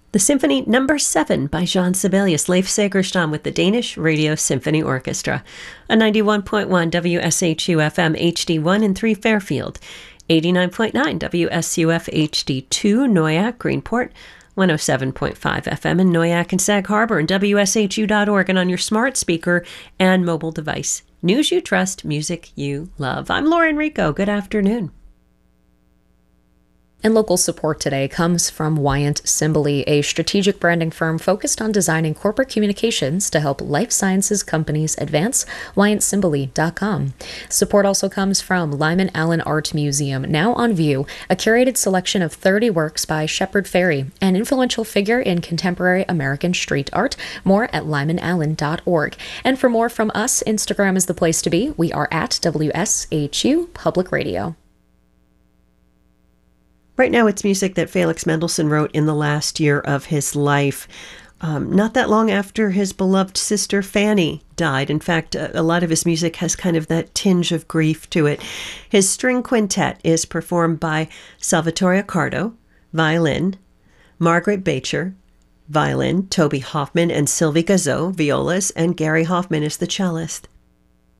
The Symphony Number 7 by Jean Sibelius, Leif Segerstam with the Danish Radio Symphony Orchestra. A 91.1 WSHU FM HD1 in 3 Fairfield, 89.9 WSUF HD2 Noyak, Greenport, 107.5 FM in Noyak and Sag Harbor, and WSHU.org, and on your smart speaker and mobile device. News you trust, music you love. I'm Lauren Rico. Good afternoon. And local support today comes from Wyant Simbali, a strategic branding firm focused on designing corporate communications to help life sciences companies advance. WyantSimbali.com. Support also comes from Lyman Allen Art Museum, now on view, a curated selection of 30 works by Shepard Fairey, an influential figure in contemporary American street art. More at lymanallen.org. And for more from us, Instagram is the place to be. We are at WSHU Public Radio. Right now, it's music that Felix Mendelssohn wrote in the last year of his life, not that long after his beloved sister Fanny died. In fact, a lot of his music has kind of that tinge of grief to it. His string quintet is performed by Salvatore Accardo, violin, Margaret Beecher, violin, Toby Hoffman and Sylvie Gazot, violas, and Gary Hoffman is the cellist.